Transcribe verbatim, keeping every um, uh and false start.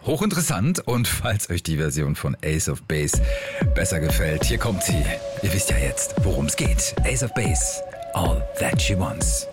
hochinteressant. Und falls euch die Version von Ace of Base besser gefällt, hier kommt sie. Ihr wisst ja jetzt, worum es geht. Ace of Base, All That She Wants.